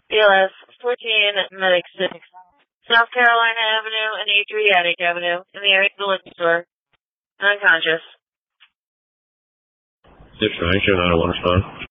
BLS 14 Medic 6, South Carolina Avenue and Adriatic Avenue in the area of the liquor store. Unconscious. District 9 show 901 respond.